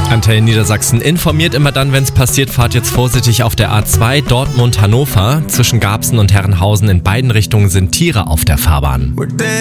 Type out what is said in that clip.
Antenne Niedersachsen informiert immer dann, wenn es passiert. Fahrt jetzt vorsichtig auf der A2 Dortmund-Hannover. Zwischen Garbsen und Herrenhausen in beiden Richtungen sind Tiere auf der Fahrbahn.